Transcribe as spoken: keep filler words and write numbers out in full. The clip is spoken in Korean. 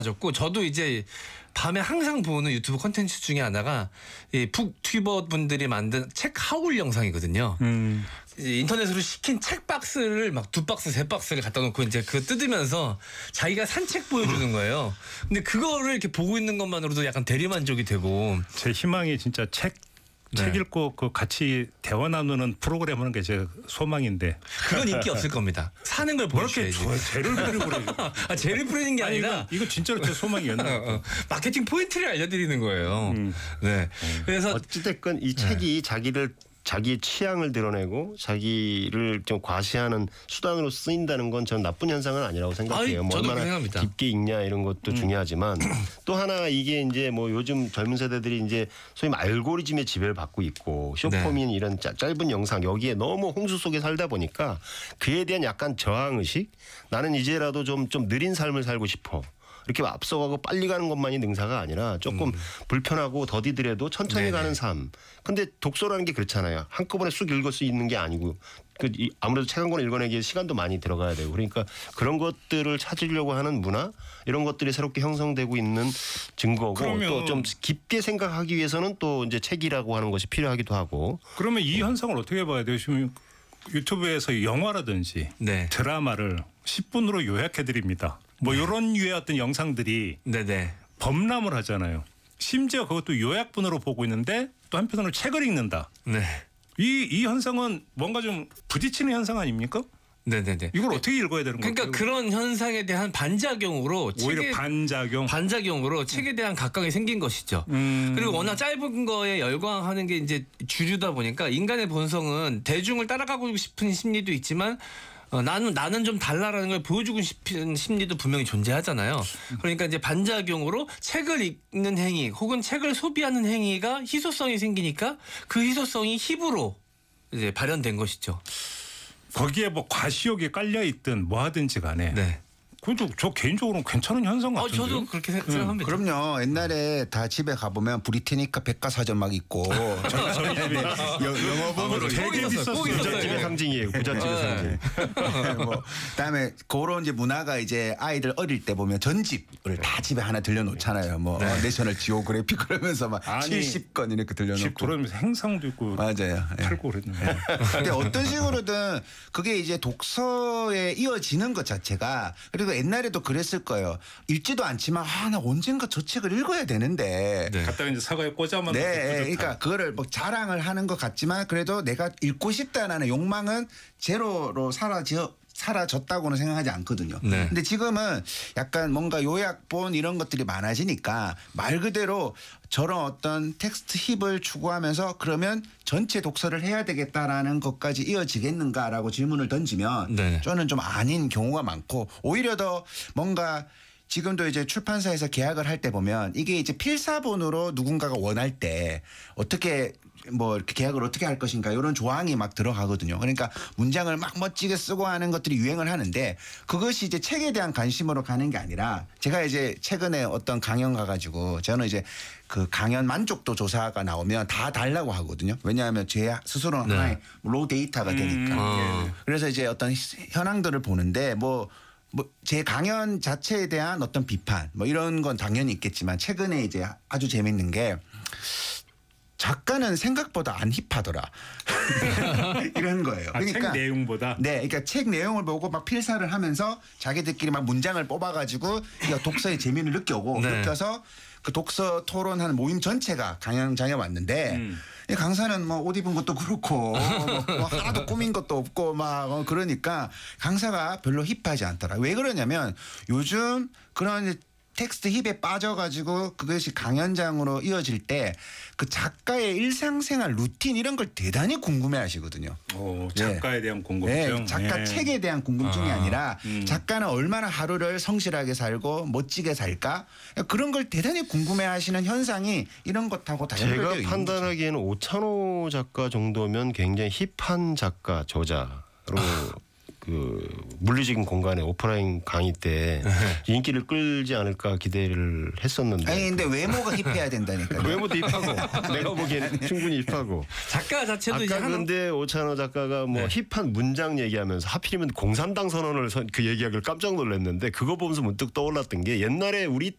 졌고 저도 이제 밤에 항상 보는 유튜브 콘텐츠 중에 하나가 이 북튜버 분들이 만든 책 하울 영상이거든요. 음. 인터넷으로 시킨 책 박스를 막 두 박스, 세 박스를 갖다 놓고 이제 그거 뜯으면서 자기가 산 책 보여주는 거예요. 근데 그거를 이렇게 보고 있는 것만으로도 약간 대리만족이 되고. 제 희망이 진짜 책 책 네. 읽고 그 같이 대화 나누는 프로그램 하는 게 제 소망인데 그건 인기 없을 겁니다. 사는 걸 보여줘야지. 재를 뿌리고 그래. 아, 재를 뿌리는 게 아니, 아니라 이거, 이거 진짜로 제 소망이었나? 어, 어. 마케팅 포인트를 알려드리는 거예요. 음. 네. 음. 그래서 어찌됐건 이 책이 네. 자기를 자기 취향을 드러내고 자기를 좀 과시하는 수단으로 쓰인다는 건 저는 나쁜 현상은 아니라고 생각해요. 아이, 뭐 저도 얼마나 생각합니다. 깊게 읽냐 이런 것도 음. 중요하지만 또 하나 이게 이제 뭐 요즘 젊은 세대들이 이제 소위 말 알고리즘의 지배를 받고 있고 쇼폼인 네. 이런 짜, 짧은 영상 여기에 너무 홍수 속에 살다 보니까 그에 대한 약간 저항 의식, 나는 이제라도 좀 좀 느린 삶을 살고 싶어. 이렇게 앞서가고 빨리 가는 것만이 능사가 아니라 조금 음. 불편하고 더디더라도 천천히 네네. 가는 삶. 근데 독서라는 게 그렇잖아요. 한꺼번에 쑥 읽을 수 있는 게 아니고 그 아무래도 책 한 권 읽어내기에 시간도 많이 들어가야 되고 그러니까 그런 것들을 찾으려고 하는 문화 이런 것들이 새롭게 형성되고 있는 증거고 또 좀 깊게 생각하기 위해서는 또 이제 책이라고 하는 것이 필요하기도 하고. 그러면 이 현상을 어떻게 봐야 돼요? 지금 유튜브에서 영화라든지 네. 드라마를 십 분으로 요약해 드립니다. 뭐 네. 이런 유의 어떤 영상들이 네네. 범람을 하잖아요. 심지어 그것도 요약본으로 보고 있는데 또 한편으로 책을 읽는다. 네. 이, 이 현상은 뭔가 좀 부딪히는 현상 아닙니까? 네네네. 이걸 어떻게 읽어야 되는 거예요? 그러니까 그런 현상에 대한 반작용으로 오히려 책에, 반작용 반작용으로 책에 대한 각광이 생긴 것이죠. 음. 그리고 워낙 짧은 거에 열광하는 게 이제 주류다 보니까 인간의 본성은 대중을 따라가고 싶은 심리도 있지만 어, 나는 나는 좀 달라라는 걸 보여주고 싶은 심리도 분명히 존재하잖아요. 그러니까 이제 반작용으로 책을 읽는 행위 혹은 책을 소비하는 행위가 희소성이 생기니까 그 희소성이 힙으로 이제 발현된 것이죠. 거기에 뭐 과시욕이 깔려 있든 뭐 하든지 간에. 네. 그저 저 개인적으로는 괜찮은 현상 같은데요. 어, 저도 그렇게 생각합니다. 음, 그럼요. 옛날에 다 집에 가보면 브리테니카 백과사전 막 있고 저희, 저희 집에 영어본으로 되게 비쌌어요. 부잣집의 상징이에요. 부잣집의 상징. 뭐 그다음에 그런 이제 문화가 이제 아이들 어릴 때 보면 전집을 다 집에 하나 들려놓잖아요. 뭐 네. 내셔널 지오그래픽 그러면서 막 아니, 칠십 건 이렇게 들려놓고. 그러면서 행상도 있고. 맞아요. 팔고 그랬는데. 근데 어떤 식으로든 그게 이제 독서에 이어지는 것 자체가 그리고 옛날에도 그랬을 거예요. 읽지도 않지만 아, 나 언젠가 저 책을 읽어야 되는데. 네. 갖다가 이제 사과에 꽂아만. 네, 그러니까 그거를 뭐 자랑을 하는 것 같지만 그래도 내가 읽고 싶다라는 욕망은 제로로 사라져. 사라졌다고는 생각하지 않거든요. 네. 근데 지금은 약간 뭔가 요약본 이런 것들이 많아지니까 말 그대로 저런 어떤 텍스트 힙을 추구하면서 그러면 전체 독서를 해야 되겠다라는 것까지 이어지겠는가라고 질문을 던지면 네. 저는 좀 아닌 경우가 많고 오히려 더 뭔가 지금도 이제 출판사에서 계약을 할 때 보면 이게 이제 필사본으로 누군가가 원할 때 어떻게 뭐 이렇게 계약을 어떻게 할 것인가 이런 조항이 막 들어가거든요. 그러니까 문장을 막 멋지게 쓰고 하는 것들이 유행을 하는데 그것이 이제 책에 대한 관심으로 가는 게 아니라 제가 이제 최근에 어떤 강연 가가지고 저는 이제 그 강연 만족도 조사가 나오면 다 달라고 하거든요. 왜냐하면 제 스스로는 네. 하나의 로우 데이터가 되니까. 음. 아. 그래서 이제 어떤 현황들을 보는데 뭐 뭐 제 강연 자체에 대한 어떤 비판 뭐 이런 건 당연히 있겠지만 최근에 이제 아주 재밌는 게 작가는 생각보다 안 힙하더라. 이런 거예요. 아, 그러니까 책 내용보다. 네, 그러니까 책 내용을 보고 막 필사를 하면서 자기들끼리 막 문장을 뽑아가지고 독서의 재미를 느껴고 네. 느껴서 그 독서 토론하는 모임 전체가 강연장에 왔는데 음. 강사는 뭐 옷 입은 것도 그렇고 뭐 하나도 꾸민 것도 없고 막 그러니까 강사가 별로 힙하지 않더라. 왜 그러냐면 요즘 그런 텍스트 힙에 빠져가지고 그것이 강연장으로 이어질 때 그 작가의 일상생활 루틴 이런 걸 대단히 궁금해하시거든요. 오, 작가에 네. 대한 궁금증. 네, 작가 네. 책에 대한 궁금증이 아, 아니라 음. 작가는 얼마나 하루를 성실하게 살고 멋지게 살까 그런 걸 대단히 궁금해하시는 현상이 이런 것하고 다 연결되어 있는 제가 판단하기에는 오찬호 작가 정도면 굉장히 힙한 작가 저자로 그 물리적인 공간에 오프라인 강의 때 인기를 끌지 않을까 기대를 했었는데. 아니 근데 외모가 힙해야 된다니까. 외모도 힙하고 내가 보기엔 충분히 힙하고. 작가 자체도 이제 아까 근데 오찬호 작가가 뭐 네. 힙한 문장 얘기하면서 하필이면 공산당 선언을 선, 그 얘기하기를 깜짝 놀랐는데 그거 보면서 문득 떠올랐던 게 옛날에 우리